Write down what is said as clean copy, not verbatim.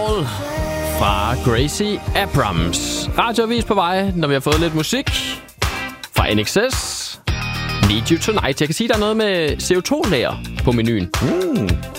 fra Gracie Abrams. Radioavis på vej, når vi har fået lidt musik fra NXS. Need You Tonight. Jeg kan sige, der er noget med CO2-lager på menuen.